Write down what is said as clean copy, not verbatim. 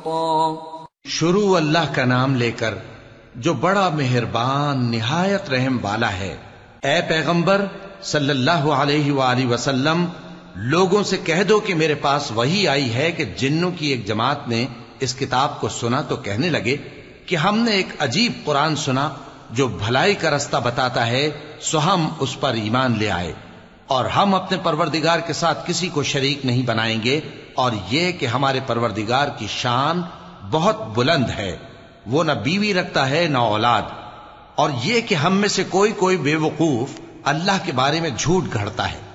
शुरू अल्लाह का नाम लेकर जो बड़ा मेहरबान निहायत रहम वाला है। ए पैगंबर सल्लल्लाहु अलैहि वसल्लम, लोगों से कह दो कि मेरे पास वही आई है कि जिन्नों की एक जमात ने इस किताब को सुना तो कहने लगे कि हमने एक अजीब कुरान सुना जो भलाई का रास्ता बताता है, सो हम उस पर ईमान ले आए और हम अपने परवरदिगार के साथ किसी को शरीक नहीं बनाएंगे, और यह कि हमारे परवरदिगार की शान बहुत बुलंद है, वो न बीवी रखता है न औलाद, और यह कि हम में से कोई कोई बेवकूफ अल्लाह के बारे में झूठ गढ़ता है।